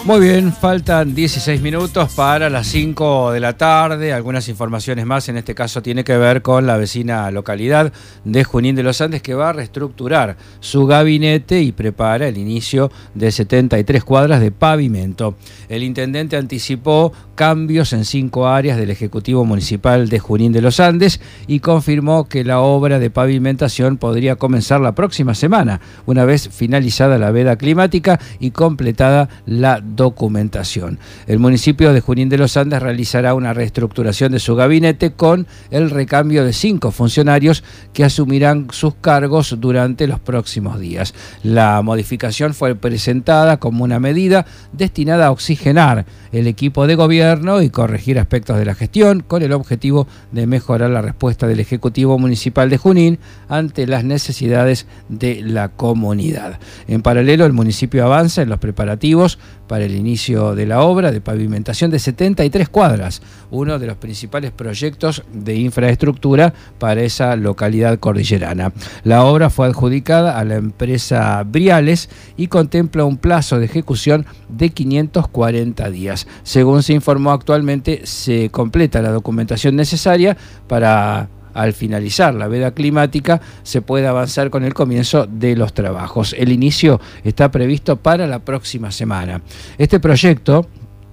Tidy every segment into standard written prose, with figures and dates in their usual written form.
Muy bien, faltan 16 minutos para las 5 de la tarde. Algunas informaciones más, en este caso tiene que ver con la vecina localidad de Junín de los Andes, que va a reestructurar su gabinete y prepara el inicio de 73 cuadras de pavimento. El intendente anticipó cambios en 5 áreas del Ejecutivo Municipal de Junín de los Andes y confirmó que la obra de pavimentación podría comenzar la próxima semana, una vez finalizada la veda climática y completada la documentación. El municipio de Junín de los Andes realizará una reestructuración de su gabinete con el recambio de 5 funcionarios que asumirán sus cargos durante los próximos días. La modificación fue presentada como una medida destinada a oxigenar el equipo de gobierno y corregir aspectos de la gestión, con el objetivo de mejorar la respuesta del Ejecutivo Municipal de Junín ante las necesidades de la comunidad. En paralelo, el municipio avanza en los preparativos para el inicio de la obra de pavimentación de 73 cuadras, uno de los principales proyectos de infraestructura para esa localidad cordillerana. La obra fue adjudicada a la empresa Briales y contempla un plazo de ejecución de 540 días. Según se informó, actualmente se completa la documentación necesaria para, al finalizar la veda climática, se puede avanzar con el comienzo de los trabajos. El inicio está previsto para la próxima semana. Este proyecto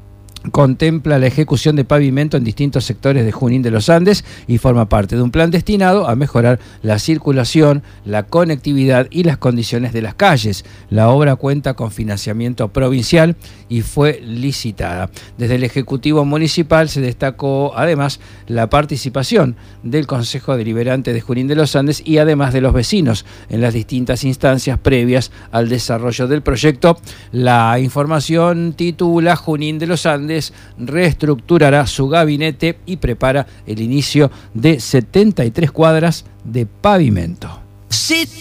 contempla la ejecución de pavimento en distintos sectores de Junín de los Andes y forma parte de un plan destinado a mejorar la circulación, la conectividad y las condiciones de las calles. La obra cuenta con financiamiento provincial y fue licitada. Desde el Ejecutivo Municipal se destacó además la participación del Consejo Deliberante de Junín de los Andes y además de los vecinos en las distintas instancias previas al desarrollo del proyecto. La información titula: Junín de los Andes reestructurará su gabinete y prepara el inicio de 73 cuadras de pavimento. Si